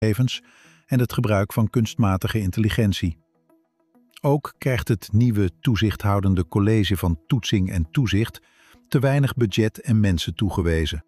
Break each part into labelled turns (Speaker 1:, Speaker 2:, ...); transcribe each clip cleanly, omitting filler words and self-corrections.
Speaker 1: gegevens en het gebruik van kunstmatige intelligentie. Ook krijgt het nieuwe toezichthoudende college van toetsing en toezicht te weinig budget en mensen toegewezen.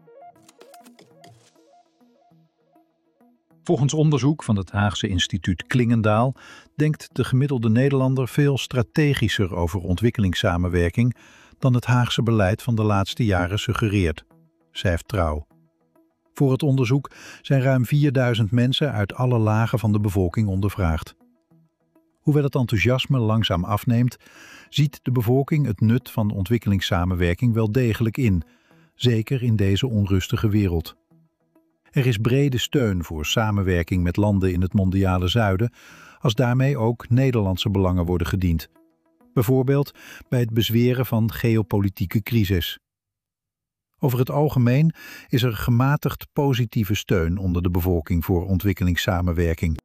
Speaker 1: Volgens onderzoek van het Haagse instituut Klingendaal denkt de gemiddelde Nederlander veel strategischer over ontwikkelingssamenwerking dan het Haagse beleid van de laatste jaren suggereert, schrijft Trouw. Voor het onderzoek zijn ruim 4000 mensen uit alle lagen van de bevolking ondervraagd. Hoewel het enthousiasme langzaam afneemt, ziet de bevolking het nut van ontwikkelingssamenwerking wel degelijk in, zeker in deze onrustige wereld. Er is brede steun voor samenwerking met landen in het mondiale zuiden, als daarmee ook Nederlandse belangen worden gediend. Bijvoorbeeld bij het bezweren van geopolitieke crisis. Over het algemeen is er gematigd positieve steun onder de bevolking voor ontwikkelingssamenwerking.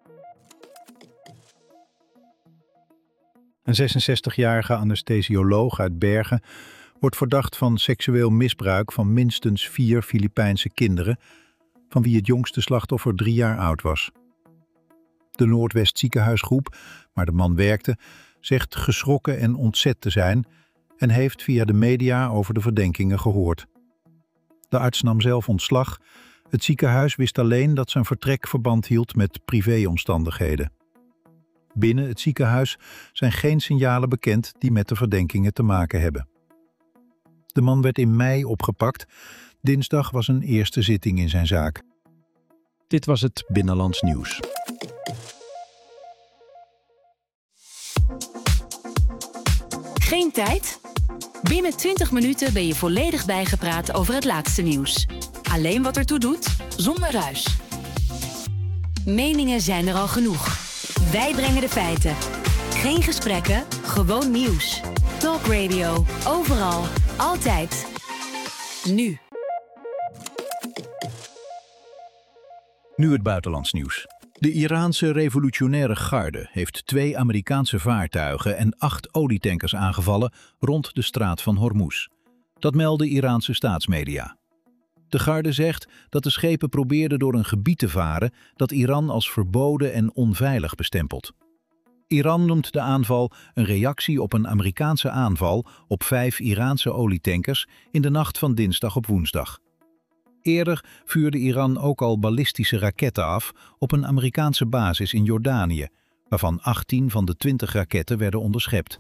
Speaker 1: Een 66-jarige anesthesioloog uit Bergen wordt verdacht van seksueel misbruik van minstens 4 Filipijnse kinderen, van wie het jongste slachtoffer 3 jaar oud was. De Noordwest ziekenhuisgroep, waar de man werkte, zegt geschrokken en ontzet te zijn en heeft via de media over de verdenkingen gehoord. De arts nam zelf ontslag. Het ziekenhuis wist alleen dat zijn vertrek verband hield met privéomstandigheden. Binnen het ziekenhuis zijn geen signalen bekend die met de verdenkingen te maken hebben. De man werd in mei opgepakt. Dinsdag was een eerste zitting in zijn zaak. Dit was het Binnenlands Nieuws.
Speaker 2: Geen tijd? Binnen 20 minuten ben je volledig bijgepraat over het laatste nieuws. Alleen wat ertoe doet, zonder ruis. Meningen zijn er al genoeg. Wij brengen de feiten. Geen gesprekken, gewoon nieuws. Talk Radio, overal, altijd. Nu.
Speaker 1: Nu het buitenlands nieuws. De Iraanse revolutionaire garde heeft 2 Amerikaanse vaartuigen en 8 olietankers aangevallen rond de straat van Hormuz. Dat melden Iraanse staatsmedia. De garde zegt dat de schepen probeerden door een gebied te varen dat Iran als verboden en onveilig bestempelt. Iran noemt de aanval een reactie op een Amerikaanse aanval op 5 Iraanse olietankers in de nacht van dinsdag op woensdag. Eerder vuurde Iran ook al ballistische raketten af op een Amerikaanse basis in Jordanië, waarvan 18 van de 20 raketten werden onderschept.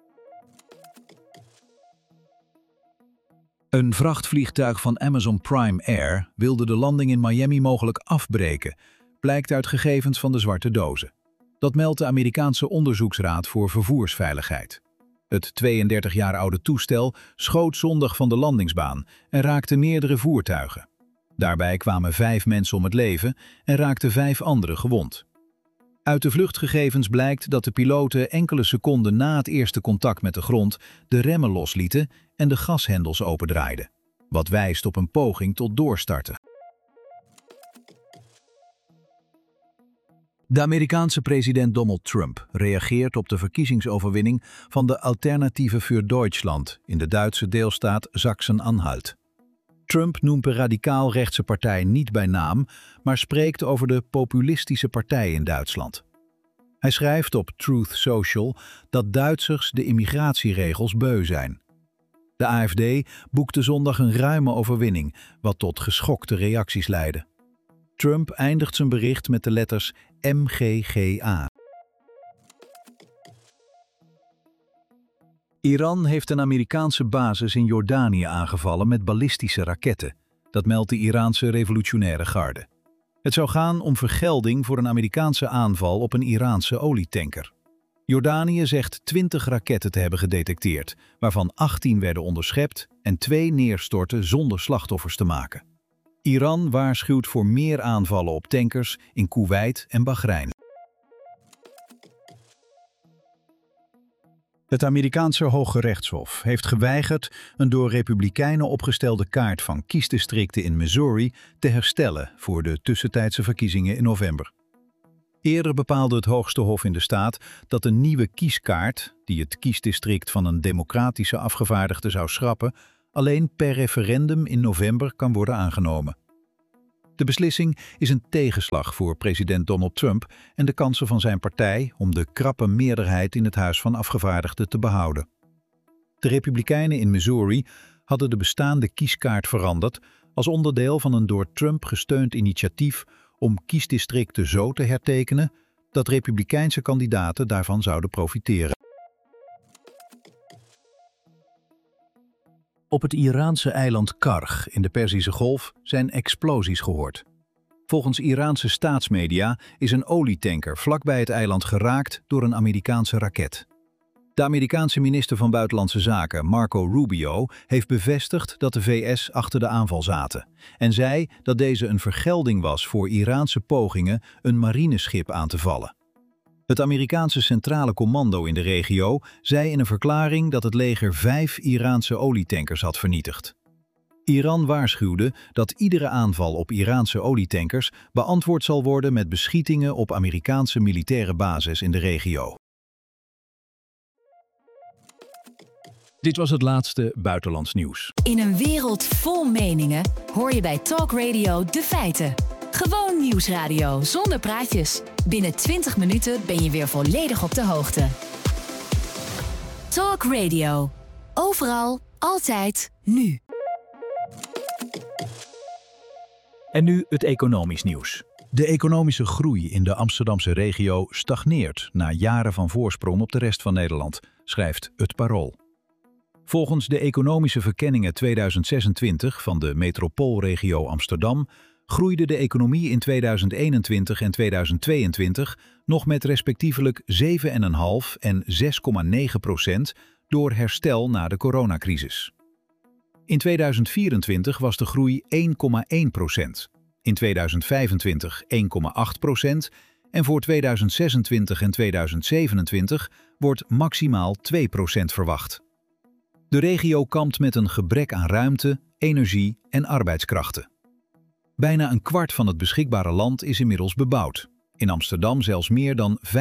Speaker 1: Een vrachtvliegtuig van Amazon Prime Air wilde de landing in Miami mogelijk afbreken, blijkt uit gegevens van de zwarte dozen. Dat meldt de Amerikaanse Onderzoeksraad voor Vervoersveiligheid. Het 32 jaar oude toestel schoot zondag van de landingsbaan en raakte meerdere voertuigen. Daarbij kwamen 5 mensen om het leven en raakten 5 anderen gewond. Uit de vluchtgegevens blijkt dat de piloten enkele seconden na het eerste contact met de grond de remmen loslieten en de gashendels opendraaiden, wat wijst op een poging tot doorstarten. De Amerikaanse president Donald Trump reageert op de verkiezingsoverwinning van de Alternative für Deutschland in de Duitse deelstaat Sachsen-Anhalt. Trump noemt de radicaal-rechtse partij niet bij naam, maar spreekt over de populistische partij in Duitsland. Hij schrijft op Truth Social dat Duitsers de immigratieregels beu zijn. De AfD boekte zondag een ruime overwinning, wat tot geschokte reacties leidde. Trump eindigt zijn bericht met de letters MGGA. Iran heeft een Amerikaanse basis in Jordanië aangevallen met ballistische raketten. Dat meldt de Iraanse revolutionaire garde. Het zou gaan om vergelding voor een Amerikaanse aanval op een Iraanse olietanker. Jordanië zegt 20 raketten te hebben gedetecteerd, waarvan 18 werden onderschept en 2 neerstortten zonder slachtoffers te maken. Iran waarschuwt voor meer aanvallen op tankers in Koeweit en Bahrein. Het Amerikaanse Hoge Rechtshof heeft geweigerd een door Republikeinen opgestelde kaart van kiesdistricten in Missouri te herstellen voor de tussentijdse verkiezingen in november. Eerder bepaalde het Hoogste Hof in de staat dat een nieuwe kieskaart, die het kiesdistrict van een democratische afgevaardigde zou schrappen, alleen per referendum in november kan worden aangenomen. De beslissing is een tegenslag voor president Donald Trump en de kansen van zijn partij om de krappe meerderheid in het Huis van Afgevaardigden te behouden. De Republikeinen in Missouri hadden de bestaande kieskaart veranderd als onderdeel van een door Trump gesteund initiatief om kiesdistricten zo te hertekenen dat Republikeinse kandidaten daarvan zouden profiteren. Op het Iraanse eiland Karg in de Perzische Golf zijn explosies gehoord. Volgens Iraanse staatsmedia is een olietanker vlakbij het eiland geraakt door een Amerikaanse raket. De Amerikaanse minister van Buitenlandse Zaken, Marco Rubio, heeft bevestigd dat de VS achter de aanval zaten en zei dat deze een vergelding was voor Iraanse pogingen een marineschip aan te vallen. Het Amerikaanse Centrale Commando in de regio zei in een verklaring dat het leger 5 Iraanse olietankers had vernietigd. Iran waarschuwde dat iedere aanval op Iraanse olietankers beantwoord zal worden met beschietingen op Amerikaanse militaire bases in de regio. Dit was het laatste buitenlands nieuws.
Speaker 2: In een wereld vol meningen hoor je bij Talk Radio de feiten. Gewoon nieuwsradio zonder praatjes. Binnen 20 minuten ben je weer volledig op de hoogte. Talk Radio. Overal, altijd, nu.
Speaker 1: En nu het economisch nieuws. De economische groei in de Amsterdamse regio stagneert na jaren van voorsprong op de rest van Nederland, schrijft Het Parool. Volgens de economische verkenningen 2026 van de metropoolregio Amsterdam groeide de economie in 2021 en 2022 nog met respectievelijk 7,5% en 6,9% door herstel na de coronacrisis. In 2024 was de groei 1,1%, in 2025 1,8% en voor 2026 en 2027 wordt maximaal 2% verwacht. De regio kampt met een gebrek aan ruimte, energie en arbeidskrachten. Bijna een kwart van het beschikbare land is inmiddels bebouwd. In Amsterdam zelfs meer dan 45%.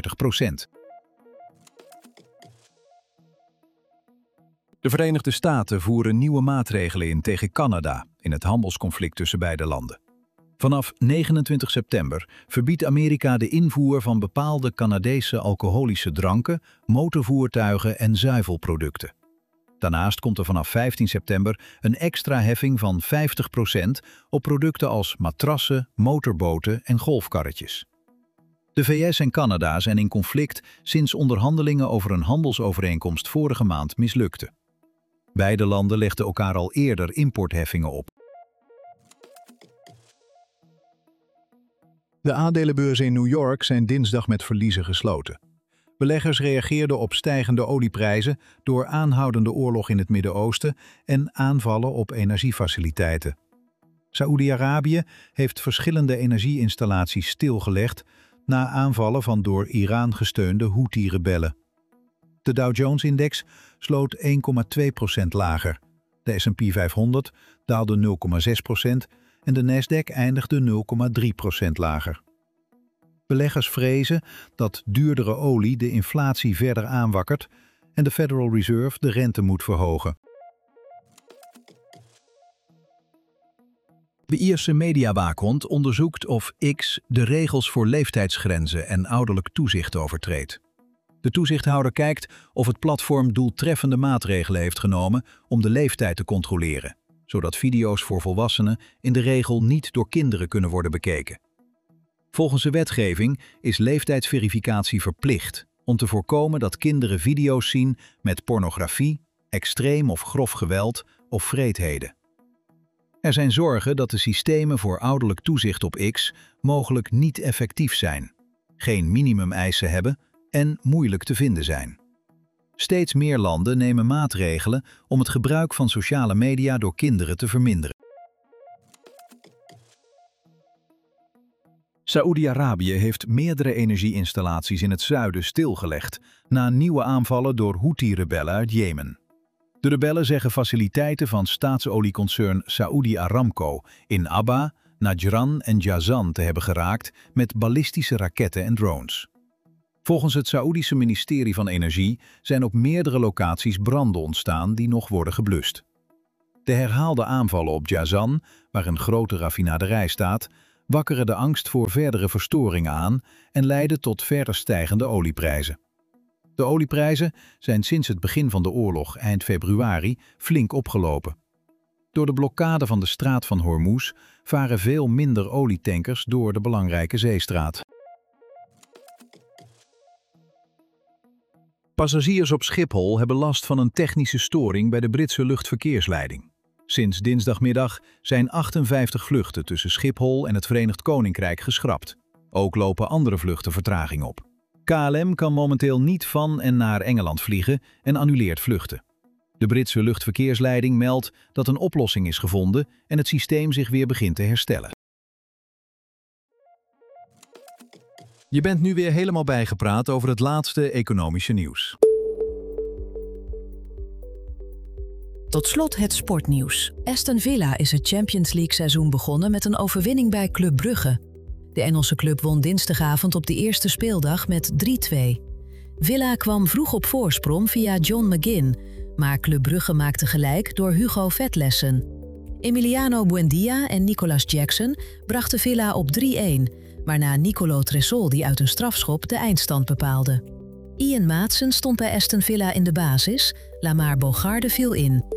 Speaker 1: De Verenigde Staten voeren nieuwe maatregelen in tegen Canada in het handelsconflict tussen beide landen. Vanaf 29 september verbiedt Amerika de invoer van bepaalde Canadese alcoholische dranken, motorvoertuigen en zuivelproducten. Daarnaast komt er vanaf 15 september een extra heffing van 50% op producten als matrassen, motorboten en golfkarretjes. De VS en Canada zijn in conflict sinds onderhandelingen over een handelsovereenkomst vorige maand mislukten. Beide landen legden elkaar al eerder importheffingen op. De aandelenbeurzen in New York zijn dinsdag met verliezen gesloten. Beleggers reageerden op stijgende olieprijzen door aanhoudende oorlog in het Midden-Oosten en aanvallen op energiefaciliteiten. Saoedi-Arabië heeft verschillende energieinstallaties stilgelegd na aanvallen van door Iran gesteunde Houthi-rebellen. De Dow Jones-index sloot 1,2% lager. De S&P 500 daalde 0,6% en de Nasdaq eindigde 0,3% lager. Beleggers vrezen dat duurdere olie de inflatie verder aanwakkert en de Federal Reserve de rente moet verhogen. De Ierse mediawaakhond onderzoekt of X de regels voor leeftijdsgrenzen en ouderlijk toezicht overtreedt. De toezichthouder kijkt of het platform doeltreffende maatregelen heeft genomen om de leeftijd te controleren, zodat video's voor volwassenen in de regel niet door kinderen kunnen worden bekeken. Volgens de wetgeving is leeftijdsverificatie verplicht om te voorkomen dat kinderen video's zien met pornografie, extreem of grof geweld of wreedheden. Er zijn zorgen dat de systemen voor ouderlijk toezicht op X mogelijk niet effectief zijn, geen minimumeisen hebben en moeilijk te vinden zijn. Steeds meer landen nemen maatregelen om het gebruik van sociale media door kinderen te verminderen. Saoedi-Arabië heeft meerdere energieinstallaties in het zuiden stilgelegd na nieuwe aanvallen door Houthi-rebellen uit Jemen. De rebellen zeggen faciliteiten van staatsolieconcern Saudi Aramco in Abba, Najran en Jazan te hebben geraakt met ballistische raketten en drones. Volgens het Saoedische ministerie van Energie zijn op meerdere locaties branden ontstaan die nog worden geblust. De herhaalde aanvallen op Jazan, waar een grote raffinaderij staat, wakkeren de angst voor verdere verstoringen aan en leiden tot verder stijgende olieprijzen. De olieprijzen zijn sinds het begin van de oorlog eind februari flink opgelopen. Door de blokkade van de straat van Hormuz varen veel minder olietankers door de belangrijke zeestraat. Passagiers op Schiphol hebben last van een technische storing bij de Britse luchtverkeersleiding. Sinds dinsdagmiddag zijn 58 vluchten tussen Schiphol en het Verenigd Koninkrijk geschrapt. Ook lopen andere vluchten vertraging op. KLM kan momenteel niet van en naar Engeland vliegen en annuleert vluchten. De Britse luchtverkeersleiding meldt dat een oplossing is gevonden en het systeem zich weer begint te herstellen. Je bent nu weer helemaal bijgepraat over het laatste economische nieuws.
Speaker 3: Tot slot het sportnieuws. Aston Villa is het Champions League seizoen begonnen met een overwinning bij Club Brugge. De Engelse club won dinsdagavond op de eerste speeldag met 3-2. Villa kwam vroeg op voorsprong via John McGinn, maar Club Brugge maakte gelijk door Hugo Vetlesen. Emiliano Buendia en Nicolas Jackson brachten Villa op 3-1, waarna Nicolo Tresoldi uit een strafschop de eindstand bepaalde. Ian Maatsen stond bij Aston Villa in de basis, Lamar Bogarde viel in.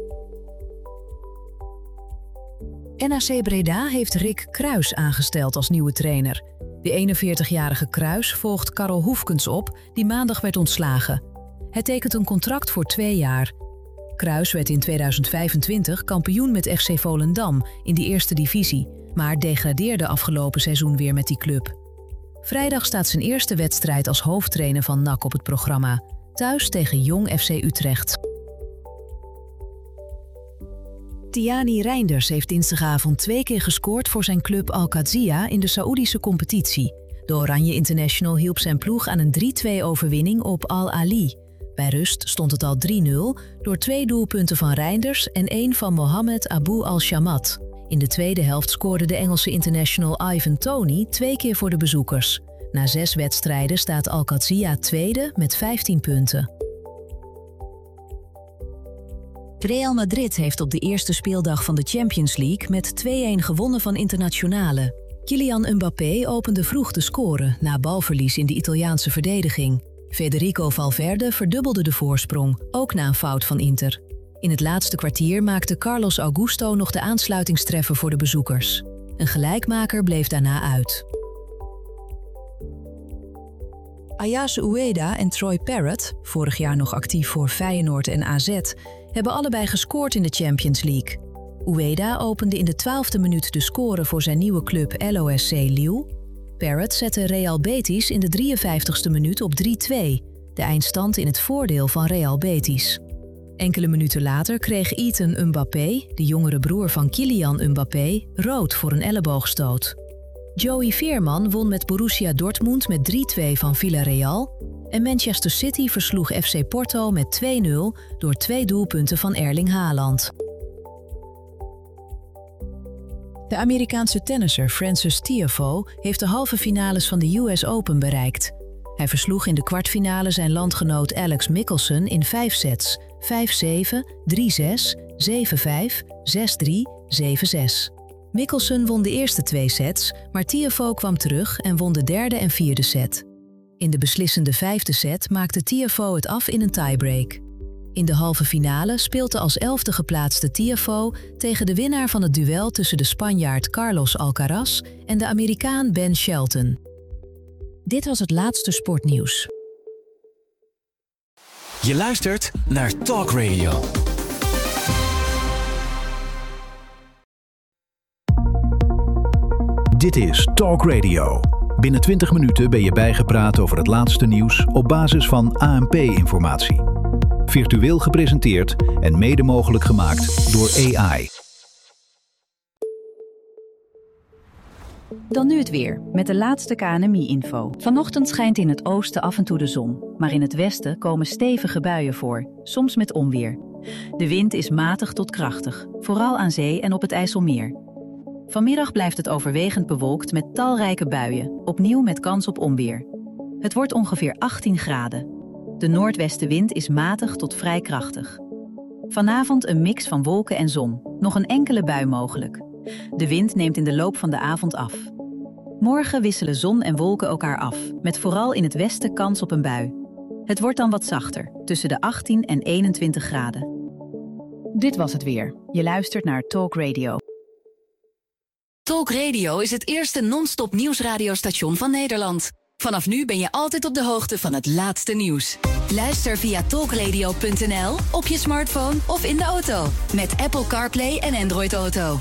Speaker 3: NAC Breda heeft Rick Kruijs aangesteld als nieuwe trainer. De 41-jarige Kruijs volgt Karel Hoefkens op, die maandag werd ontslagen. Hij tekent een contract voor 2 jaar. Kruijs werd in 2025 kampioen met FC Volendam in de eerste divisie, maar degradeerde afgelopen seizoen weer met die club. Vrijdag staat zijn eerste wedstrijd als hoofdtrainer van NAC op het programma, thuis tegen Jong FC Utrecht. Tiani Reinders heeft dinsdagavond 2 keer gescoord voor zijn club Al-Qadsiya in de Saoedische competitie. De Oranje International hielp zijn ploeg aan een 3-2 overwinning op Al-Ali. Bij rust stond het al 3-0 door 2 doelpunten van Reinders en 1 van Mohammed Abu Al-Shamat. In de tweede helft scoorde de Engelse international Ivan Toney 2 keer voor de bezoekers. Na 6 wedstrijden staat Al-Qadsiya tweede met 15 punten. Real Madrid heeft op de eerste speeldag van de Champions League met 2-1 gewonnen van Internazionale. Kylian Mbappé opende vroeg de score na balverlies in de Italiaanse verdediging. Federico Valverde verdubbelde de voorsprong, ook na een fout van Inter. In het laatste kwartier maakte Carlos Augusto nog de aansluitingstreffer voor de bezoekers. Een gelijkmaker bleef daarna uit. Ayase Ueda en Troy Parrott, vorig jaar nog actief voor Feyenoord en AZ, hebben allebei gescoord in de Champions League. Ueda opende in de 12e minuut de score voor zijn nieuwe club LOSC Lille. Parrott zette Real Betis in de 53e minuut op 3-2, de eindstand in het voordeel van Real Betis. Enkele minuten later kreeg Ethan Mbappé, de jongere broer van Kylian Mbappé, rood voor een elleboogstoot. Joey Veerman won met Borussia Dortmund met 3-2 van Villarreal en Manchester City versloeg FC Porto met 2-0 door 2 doelpunten van Erling Haaland. De Amerikaanse tennisser Frances Tiafoe heeft de halve finales van de US Open bereikt. Hij versloeg in de kwartfinale zijn landgenoot Alex Michelsen in 5 sets, 5-7, 3-6, 7-5, 6-3, 7-6. Michelsen won de eerste 2 sets, maar Tiafoe kwam terug en won de derde en vierde set. In de beslissende 5e set maakte Tiafoe het af in een tiebreak. In de halve finale speelde als 11e geplaatste Tiafoe tegen de winnaar van het duel tussen de Spanjaard Carlos Alcaraz en de Amerikaan Ben Shelton. Dit was het laatste sportnieuws.
Speaker 4: Je luistert naar Talk Radio.
Speaker 1: Dit is Talk Radio. Binnen 20 minuten ben je bijgepraat over het laatste nieuws op basis van ANP-informatie. Virtueel gepresenteerd en mede mogelijk gemaakt door AI.
Speaker 5: Dan nu het weer, met de laatste KNMI-info. Vanochtend schijnt in het oosten af en toe de zon, maar in het westen komen stevige buien voor, soms met onweer. De wind is matig tot krachtig, vooral aan zee en op het IJsselmeer. Vanmiddag blijft het overwegend bewolkt met talrijke buien, opnieuw met kans op onweer. Het wordt ongeveer 18 graden. De noordwestenwind is matig tot vrij krachtig. Vanavond een mix van wolken en zon. Nog een enkele bui mogelijk. De wind neemt in de loop van de avond af. Morgen wisselen zon en wolken elkaar af, met vooral in het westen kans op een bui. Het wordt dan wat zachter, tussen de 18 en 21 graden. Dit was het weer. Je luistert naar Talk Radio.
Speaker 2: Talk Radio is het eerste non-stop nieuwsradiostation van Nederland. Vanaf nu ben je altijd op de hoogte van het laatste nieuws. Luister via talkradio.nl, op je smartphone of in de auto. Met Apple CarPlay en Android Auto.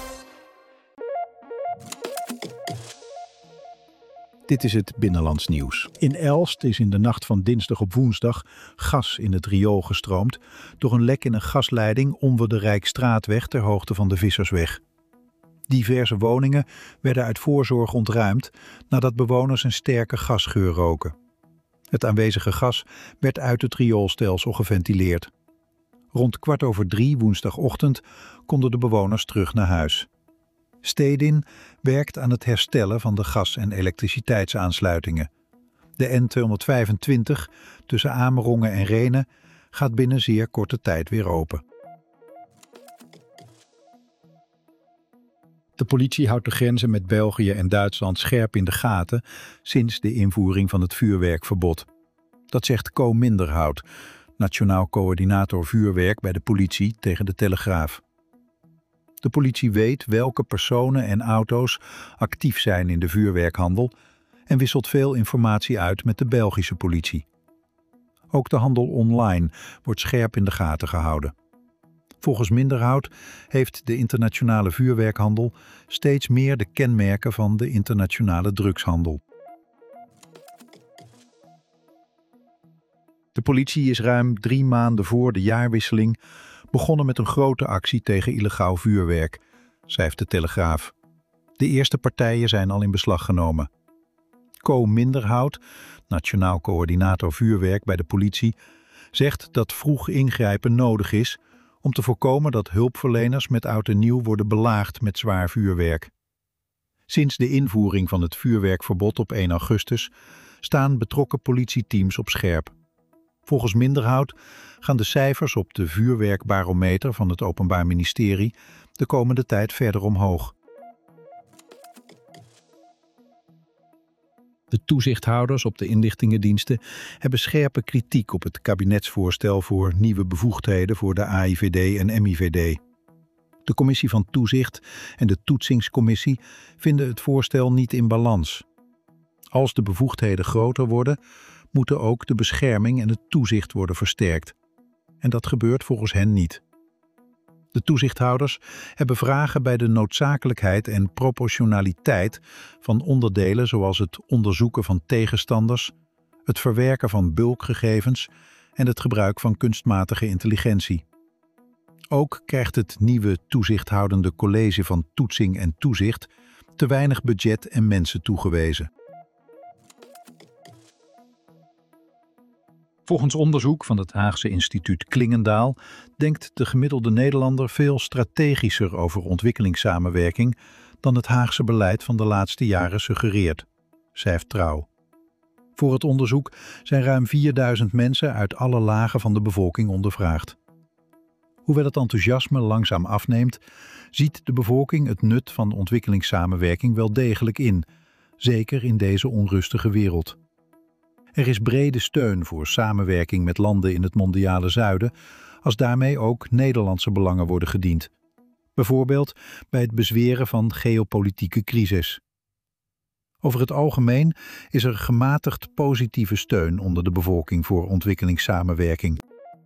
Speaker 1: Dit is het Binnenlands nieuws. In Elst is in de nacht van dinsdag op woensdag gas in het riool gestroomd door een lek in een gasleiding onder de Rijksstraatweg ter hoogte van de Vissersweg. Diverse woningen werden uit voorzorg ontruimd nadat bewoners een sterke gasgeur roken. Het aanwezige gas werd uit het rioolstelsel geventileerd. Rond 2:15 woensdagochtend konden de bewoners terug naar huis. Stedin werkt aan het herstellen van de gas- en elektriciteitsaansluitingen. De N225 tussen Amerongen en Rhenen gaat binnen zeer korte tijd weer open. De politie houdt de grenzen met België en Duitsland scherp in de gaten sinds de invoering van het vuurwerkverbod. Dat zegt Co Minderhout, Nationaal Coördinator Vuurwerk bij de politie, tegen de Telegraaf. De politie weet welke personen en auto's actief zijn in de vuurwerkhandel en wisselt veel informatie uit met de Belgische politie. Ook de handel online wordt scherp in de gaten gehouden. Volgens Minderhout heeft de internationale vuurwerkhandel steeds meer de kenmerken van de internationale drugshandel. De politie is ruim 3 maanden voor de jaarwisseling begonnen met een grote actie tegen illegaal vuurwerk, schrijft de Telegraaf. De eerste partijen zijn al in beslag genomen. Co Minderhout, Nationaal Coördinator Vuurwerk bij de politie, zegt dat vroeg ingrijpen nodig is om te voorkomen dat hulpverleners met oud en nieuw worden belaagd met zwaar vuurwerk. Sinds de invoering van het vuurwerkverbod op 1 augustus staan betrokken politieteams op scherp. Volgens Minderhout gaan de cijfers op de vuurwerkbarometer van het Openbaar Ministerie de komende tijd verder omhoog. De toezichthouders op de inlichtingendiensten hebben scherpe kritiek op het kabinetsvoorstel voor nieuwe bevoegdheden voor de AIVD en MIVD. De Commissie van Toezicht en de Toetsingscommissie vinden het voorstel niet in balans. Als de bevoegdheden groter worden, moeten ook de bescherming en het toezicht worden versterkt. En dat gebeurt volgens hen niet. De toezichthouders hebben vragen bij de noodzakelijkheid en proportionaliteit van onderdelen zoals het onderzoeken van tegenstanders, het verwerken van bulkgegevens en het gebruik van kunstmatige intelligentie. Ook krijgt het nieuwe toezichthoudende college van toetsing en toezicht te weinig budget en mensen toegewezen. Volgens onderzoek van het Haagse instituut Klingendaal denkt de gemiddelde Nederlander veel strategischer over ontwikkelingssamenwerking dan het Haagse beleid van de laatste jaren suggereert, schrijft Trouw. Voor het onderzoek zijn ruim 4000 mensen uit alle lagen van de bevolking ondervraagd. Hoewel het enthousiasme langzaam afneemt, ziet de bevolking het nut van ontwikkelingssamenwerking wel degelijk in, zeker in deze onrustige wereld. Er is brede steun voor samenwerking met landen in het mondiale zuiden, als daarmee ook Nederlandse belangen worden gediend. Bijvoorbeeld bij het bezweren van geopolitieke crisis. Over het algemeen is er gematigd positieve steun onder de bevolking voor ontwikkelingssamenwerking.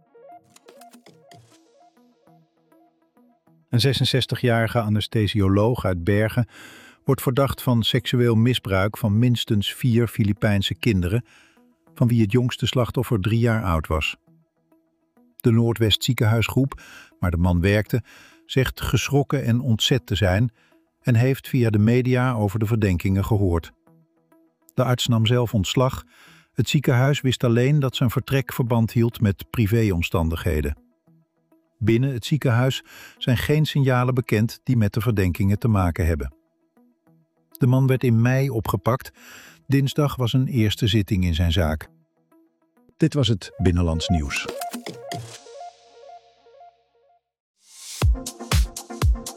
Speaker 1: Een 66-jarige anesthesioloog uit Bergen wordt verdacht van seksueel misbruik van minstens 4 Filipijnse kinderen, van wie het jongste slachtoffer 3 jaar oud was. De Noordwest ziekenhuisgroep, waar de man werkte, zegt geschrokken en ontzet te zijn en heeft via de media over de verdenkingen gehoord. De arts nam zelf ontslag. Het ziekenhuis wist alleen dat zijn vertrek verband hield met privéomstandigheden. Binnen het ziekenhuis zijn geen signalen bekend die met de verdenkingen te maken hebben. De man werd in mei opgepakt. Dinsdag was een eerste zitting in zijn zaak. Dit was het Binnenlands nieuws.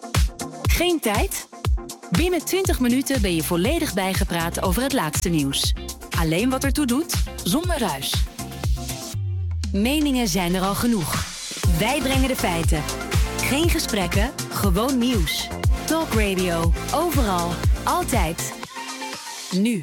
Speaker 2: Geen tijd? Binnen 20 minuten ben je volledig bijgepraat over het laatste nieuws. Alleen wat ertoe doet, zonder ruis. Meningen zijn er al genoeg. Wij brengen de feiten. Geen gesprekken, gewoon nieuws. Talk Radio, overal, altijd. Nu.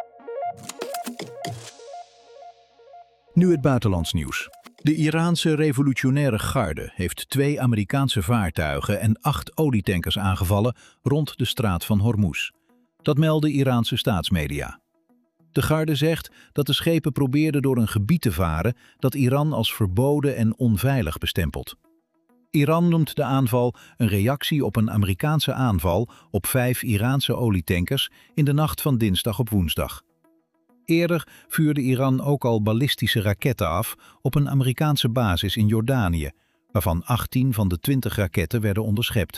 Speaker 1: Nu het buitenlands nieuws. De Iraanse revolutionaire garde heeft 2 Amerikaanse vaartuigen en 8 olietankers aangevallen rond de straat van Hormuz. Dat melden Iraanse staatsmedia. De garde zegt dat de schepen probeerden door een gebied te varen dat Iran als verboden en onveilig bestempelt. Iran noemt de aanval een reactie op een Amerikaanse aanval op 5 Iraanse olietankers in de nacht van dinsdag op woensdag. Eerder vuurde Iran ook al ballistische raketten af op een Amerikaanse basis in Jordanië, waarvan 18 van de 20 raketten werden onderschept.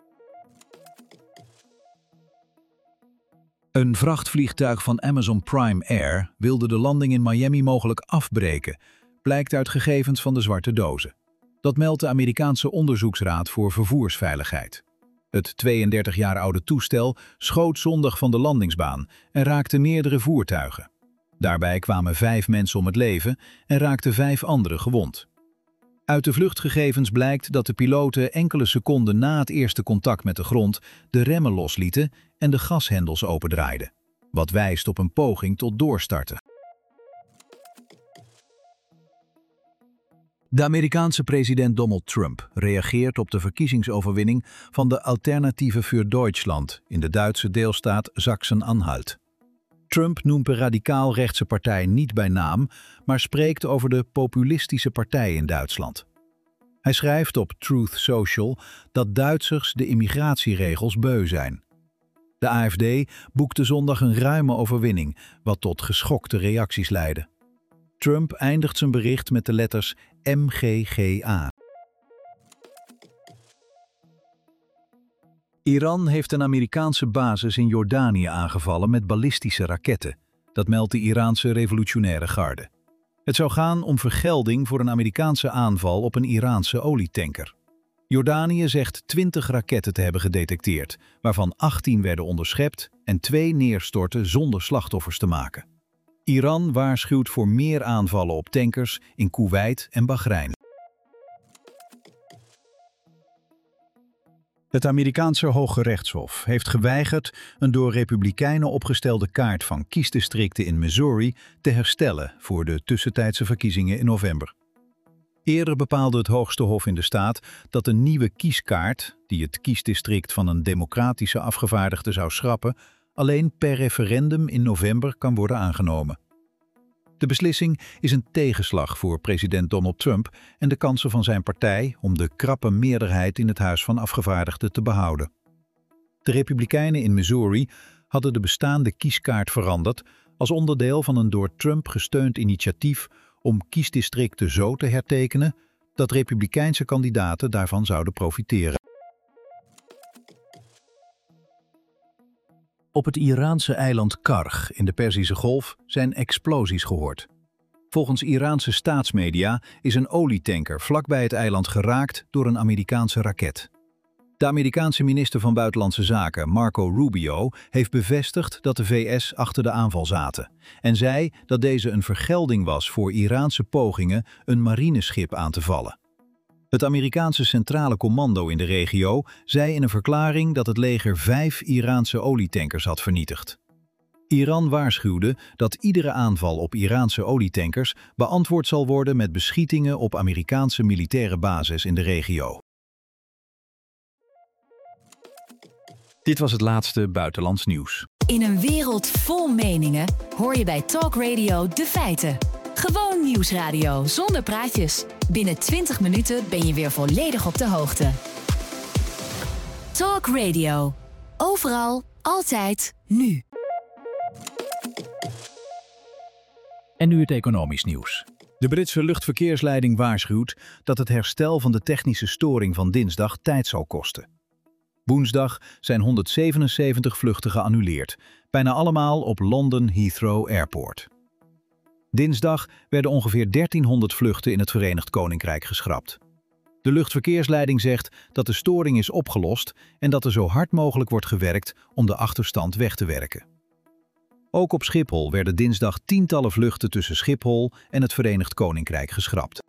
Speaker 1: Een vrachtvliegtuig van Amazon Prime Air wilde de landing in Miami mogelijk afbreken, blijkt uit gegevens van de zwarte dozen. Dat meldt de Amerikaanse Onderzoeksraad voor Vervoersveiligheid. Het 32 jaar oude toestel schoot zondag van de landingsbaan en raakte meerdere voertuigen. Daarbij kwamen 5 mensen om het leven en raakten 5 anderen gewond. Uit de vluchtgegevens blijkt dat de piloten enkele seconden na het eerste contact met de grond de remmen loslieten en de gashendels opendraaiden, wat wijst op een poging tot doorstarten. De Amerikaanse president Donald Trump reageert op de verkiezingsoverwinning van de Alternative für Deutschland in de Duitse deelstaat Sachsen-Anhalt. Trump noemt de radicaal-rechtse partij niet bij naam, maar spreekt over de populistische partij in Duitsland. Hij schrijft op Truth Social dat Duitsers de immigratieregels beu zijn. De AfD boekte zondag een ruime overwinning, wat tot geschokte reacties leidde. Trump eindigt zijn bericht met de letters MGGA. Iran heeft een Amerikaanse basis in Jordanië aangevallen met ballistische raketten. Dat meldt de Iraanse revolutionaire garde. Het zou gaan om vergelding voor een Amerikaanse aanval op een Iraanse olietanker. Jordanië zegt 20 raketten te hebben gedetecteerd, waarvan 18 werden onderschept en 2 neerstortten zonder slachtoffers te maken. Iran waarschuwt voor meer aanvallen op tankers in Koeweit en Bahrein. Het Amerikaanse Hoge Rechtshof heeft geweigerd een door Republikeinen opgestelde kaart van kiesdistricten in Missouri te herstellen voor de tussentijdse verkiezingen in november. Eerder bepaalde het hoogste hof in de staat dat een nieuwe kieskaart, die het kiesdistrict van een democratische afgevaardigde zou schrappen, alleen per referendum in november kan worden aangenomen. De beslissing is een tegenslag voor president Donald Trump en de kansen van zijn partij om de krappe meerderheid in het Huis van Afgevaardigden te behouden. De Republikeinen in Missouri hadden de bestaande kieskaart veranderd als onderdeel van een door Trump gesteund initiatief om kiesdistricten zo te hertekenen dat Republikeinse kandidaten daarvan zouden profiteren. Op het Iraanse eiland Karg in de Perzische Golf zijn explosies gehoord. Volgens Iraanse staatsmedia is een olietanker vlakbij het eiland geraakt door een Amerikaanse raket. De Amerikaanse minister van Buitenlandse Zaken, Marco Rubio, heeft bevestigd dat de VS achter de aanval zaten en zei dat deze een vergelding was voor Iraanse pogingen een marineschip aan te vallen. Het Amerikaanse Centrale Commando in de regio zei in een verklaring dat het leger 5 Iraanse olietankers had vernietigd. Iran waarschuwde dat iedere aanval op Iraanse olietankers beantwoord zal worden met beschietingen op Amerikaanse militaire bases in de regio. Dit was het laatste buitenlands nieuws.
Speaker 2: In een wereld vol meningen hoor je bij Talk Radio de feiten. Gewoon nieuwsradio zonder praatjes. Binnen 20 minuten ben je weer volledig op de hoogte. Talk Radio. Overal, altijd, nu.
Speaker 1: En nu het economisch nieuws. De Britse luchtverkeersleiding waarschuwt dat het herstel van de technische storing van dinsdag tijd zal kosten. Woensdag zijn 177 vluchten geannuleerd, bijna allemaal op London Heathrow Airport. Dinsdag werden ongeveer 1300 vluchten in het Verenigd Koninkrijk geschrapt. De luchtverkeersleiding zegt dat de storing is opgelost en dat er zo hard mogelijk wordt gewerkt om de achterstand weg te werken. Ook op Schiphol werden dinsdag tientallen vluchten tussen Schiphol en het Verenigd Koninkrijk geschrapt.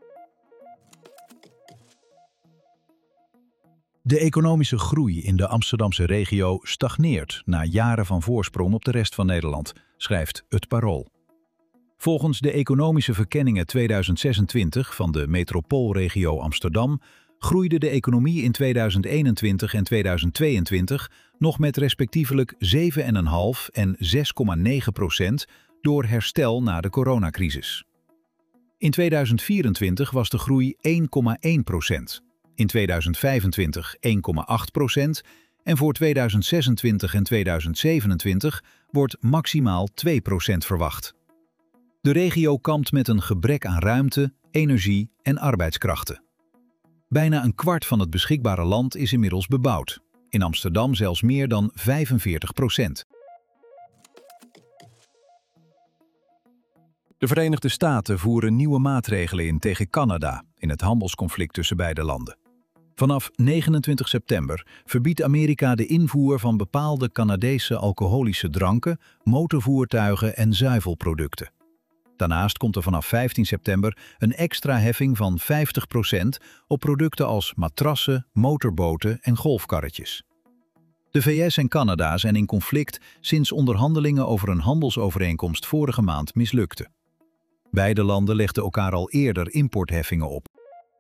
Speaker 1: De economische groei in de Amsterdamse regio stagneert na jaren van voorsprong op de rest van Nederland, schrijft Het Parool. Volgens de economische verkenningen 2026 van de metropoolregio Amsterdam groeide de economie in 2021 en 2022 nog met respectievelijk 7,5 en 6,9% door herstel na de coronacrisis. In 2024 was de groei 1,1%, in 2025 1,8% en voor 2026 en 2027 wordt maximaal 2% verwacht. De regio kampt met een gebrek aan ruimte, energie en arbeidskrachten. Bijna een kwart van het beschikbare land is inmiddels bebouwd. In Amsterdam zelfs meer dan 45%. De Verenigde Staten voeren nieuwe maatregelen in tegen Canada in het handelsconflict tussen beide landen. Vanaf 29 september verbiedt Amerika de invoer van bepaalde Canadese alcoholische dranken, motorvoertuigen en zuivelproducten. Daarnaast komt er vanaf 15 september een extra heffing van 50% op producten als matrassen, motorboten en golfkarretjes. De VS en Canada zijn in conflict sinds onderhandelingen over een handelsovereenkomst vorige maand mislukten. Beide landen legden elkaar al eerder importheffingen op.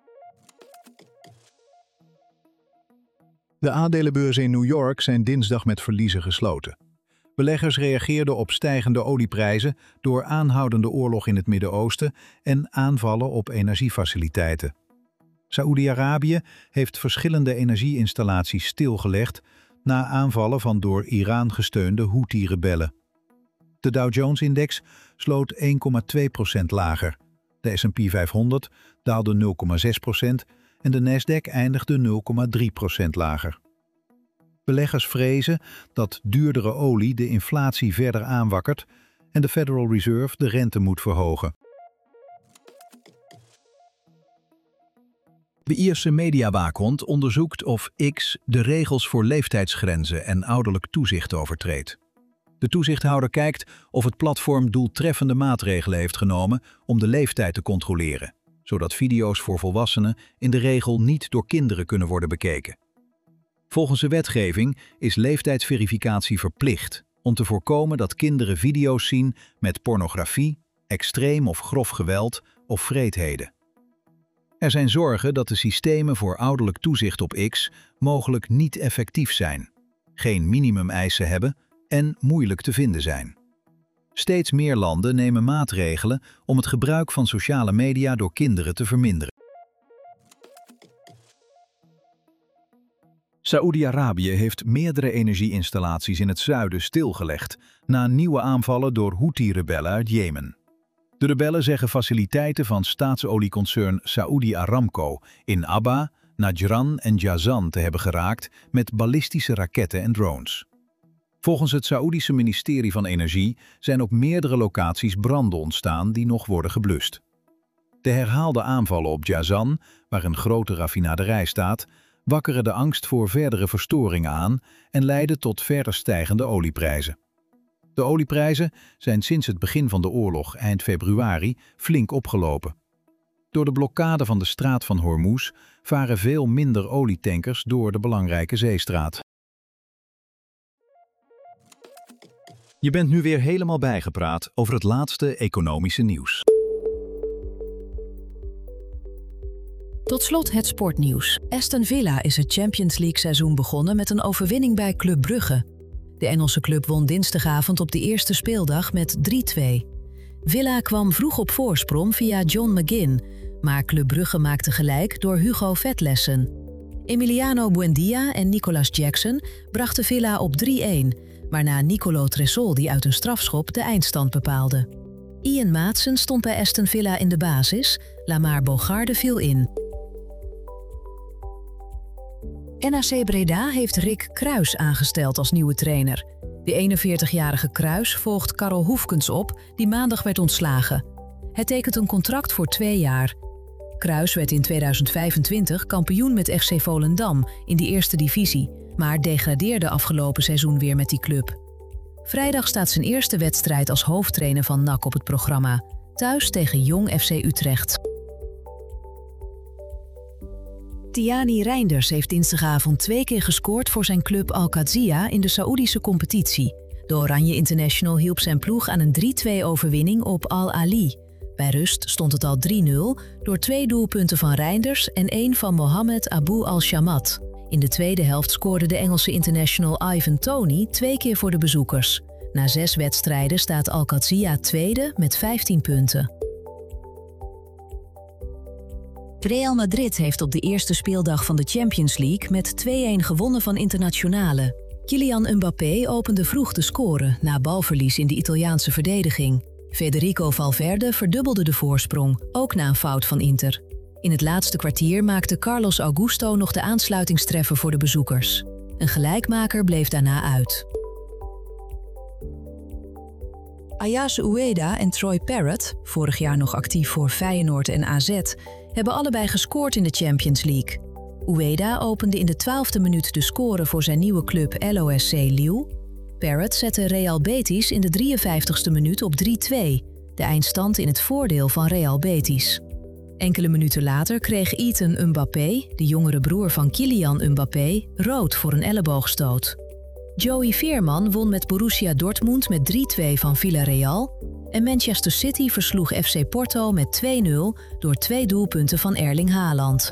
Speaker 6: De aandelenbeurzen in New York zijn dinsdag met verliezen gesloten. Beleggers reageerden op stijgende olieprijzen door aanhoudende oorlog in het Midden-Oosten en aanvallen op energiefaciliteiten. Saoedi-Arabië heeft verschillende energieinstallaties stilgelegd na aanvallen van door Iran gesteunde Houthi-rebellen. De Dow Jones-index sloot 1,2% lager. De S&P 500 daalde 0,6% en de Nasdaq eindigde 0,3% lager. Beleggers vrezen dat duurdere olie de inflatie verder aanwakkert en de Federal Reserve de rente moet verhogen. De Ierse mediawaakhond onderzoekt of X de regels voor leeftijdsgrenzen en ouderlijk toezicht overtreedt. De toezichthouder kijkt of het platform doeltreffende maatregelen heeft genomen om de leeftijd te controleren, zodat video's voor volwassenen in de regel niet door kinderen kunnen worden bekeken. Volgens de wetgeving is leeftijdsverificatie verplicht om te voorkomen dat kinderen video's zien met pornografie, extreem of grof geweld of wreedheden. Er zijn zorgen dat de systemen voor ouderlijk toezicht op X mogelijk niet effectief zijn, geen minimumeisen hebben en moeilijk te vinden zijn. Steeds meer landen nemen maatregelen om het gebruik van sociale media door kinderen te verminderen. Saoedi-Arabië heeft meerdere energieinstallaties in het zuiden stilgelegd na nieuwe aanvallen door Houthi-rebellen uit Jemen. De rebellen zeggen faciliteiten van staatsolieconcern Saudi Aramco in Abba, Najran en Jazan te hebben geraakt met ballistische raketten en drones. Volgens het Saoedische ministerie van Energie zijn op meerdere locaties branden ontstaan die nog worden geblust. De herhaalde aanvallen op Jazan, waar een grote raffinaderij staat, wakkeren de angst voor verdere verstoringen aan en leiden tot verder stijgende olieprijzen. De olieprijzen zijn sinds het begin van de oorlog eind februari flink opgelopen. Door de blokkade van de straat van Hormuz varen veel minder olietankers door de belangrijke zeestraat. Je bent nu weer helemaal bijgepraat over het laatste economische nieuws.
Speaker 3: Tot slot het sportnieuws. Aston Villa is het Champions League seizoen begonnen met een overwinning bij Club Brugge. De Engelse club won dinsdagavond op de eerste speeldag met 3-2. Villa kwam vroeg op voorsprong via John McGinn, maar Club Brugge maakte gelijk door Hugo Vetlessen. Emiliano Buendia en Nicolas Jackson brachten Villa op 3-1, waarna Nicolo Tresol die uit een strafschop de eindstand bepaalde. Ian Maatsen stond bij Aston Villa in de basis, Lamar Bogarde viel in. NAC Breda heeft Rick Kruijs aangesteld als nieuwe trainer. De 41-jarige Kruijs volgt Karel Hoefkens op, die maandag werd ontslagen. Hij tekent een contract voor 2 jaar. Kruis werd in 2025 kampioen met FC Volendam in de eerste divisie, maar degradeerde afgelopen seizoen weer met die club. Vrijdag staat zijn eerste wedstrijd als hoofdtrainer van NAC op het programma, thuis tegen Jong FC Utrecht. Tiani Reinders heeft dinsdagavond 2 keer gescoord voor zijn club Al-Qadsiya in de Saoedische competitie. De Oranje International hielp zijn ploeg aan een 3-2 overwinning op Al-Ali. Bij rust stond het al 3-0 door 2 doelpunten van Reinders en 1 van Mohamed Abu Al-Shamat. In de tweede helft scoorde de Engelse international Ivan Toney 2 keer voor de bezoekers. Na 6 wedstrijden staat Al-Qadsiya tweede met 15 punten. Real Madrid heeft op de eerste speeldag van de Champions League met 2-1 gewonnen van Internazionale. Kylian Mbappé opende vroeg te scoren na balverlies in de Italiaanse verdediging. Federico Valverde verdubbelde de voorsprong, ook na een fout van Inter. In het laatste kwartier maakte Carlos Augusto nog de aansluitingstreffer voor de bezoekers. Een gelijkmaker bleef daarna uit. Ayase Ueda en Troy Parrott, vorig jaar nog actief voor Feyenoord en AZ, hebben allebei gescoord in de Champions League. Ueda opende in de 12e minuut de score voor zijn nieuwe club LOSC Lille. Parrott zette Real Betis in de 53e minuut op 3-2, de eindstand in het voordeel van Real Betis. Enkele minuten later kreeg Ethan Mbappé, de jongere broer van Kylian Mbappé, rood voor een elleboogstoot. Joey Veerman won met Borussia Dortmund met 3-2 van Villarreal en Manchester City versloeg FC Porto met 2-0 door 2 doelpunten van Erling Haaland.